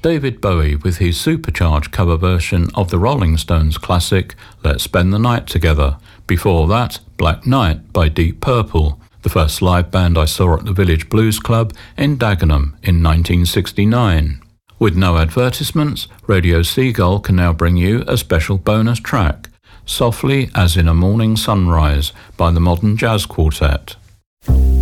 David Bowie with his supercharged cover version of the Rolling Stones classic Let's Spend the Night Together. Before that, Black Knight by Deep Purple, the first live band I saw at the Village Blues Club in Dagenham in 1969. With no advertisements, Radio Seagull can now bring you a special bonus track, Softly as in a Morning Sunrise by the Modern Jazz Quartet.